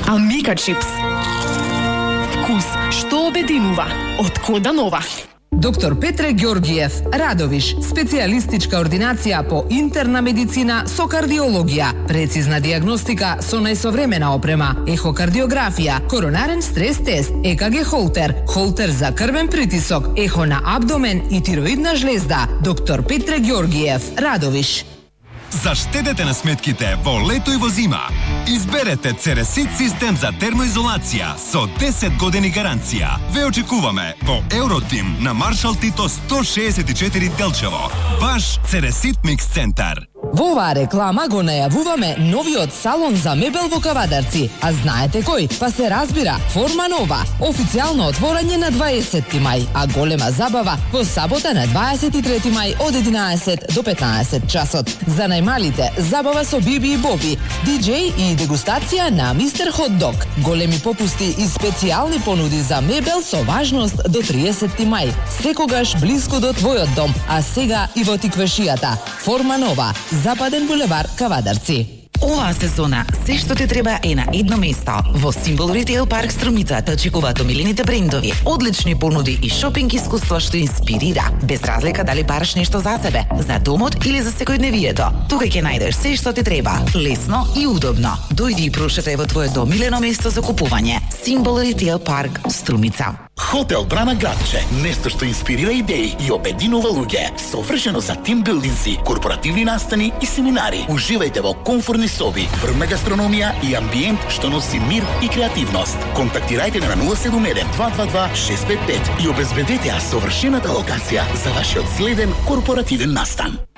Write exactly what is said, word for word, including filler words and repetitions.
Амика чипс. Вкус што обединува од кода нова. Доктор Петре Георгиев, Радовиш, специјалистичка ординација по интерна медицина со кардиологија, прецизна диагностика со најсовремена опрема, ехокардиографија, коронарен стрес тест, Е К Г холтер, холтер за крвен притисок, ехо на абдомен и тироидна жлезда. Доктор Петре Георгиев, Радовиш. Заштедете на сметките во лето и во зима. Изберете Цересит систем за термоизолација со десет години гаранција. Ве очекуваме во Евротим на Маршал Тито сто шеесет и четири Делчево. Ваш Цересит Микс центар. Во оваа реклама го најавуваме новиот салон за мебел во Кавадарци. А знаете кој? Па се разбира, Форма Нова. Официјално отворање на дваесети мај, а голема забава во сабота на дваесет и трети мај од единаесет до петнаесет часот. За најмалите, забава со Биби и Боби, диџеј и дегустација на Мистер Хот Дог. Големи попусти и специјални понуди за мебел со важност до триесети мај. Секогаш блиску до твојот дом, а сега и во тиквешијата. Форма Нова. Западен булевар Кавадарци. Оваа сезона се што ти треба е на едно место. Во Симбол Ритейл Парк Струмица те очекуваат омилените брендови, одлични понуди и шопинг искуство што инспирира, без разлика дали бараш нешто за себе, за домот или за секојдневието. Тука ќе најдеш се што ти треба, лесно и удобно. Дојди и прошетај во твоето омилено место за купување. Симбол Ритейл Парк Струмица. Хотел Брана Градче, место што инспирира идеи и обединува луѓе, совршено за тимбилдинси, корпоративни настани и семинари. Уживајте во комфортни соби, врвна гастрономија и амбиент што носи мир и креативност. Контактирајте на нула седум еден два два два шест пет пет и обезбедете ја совршената локација за вашиот следен корпоративен настан.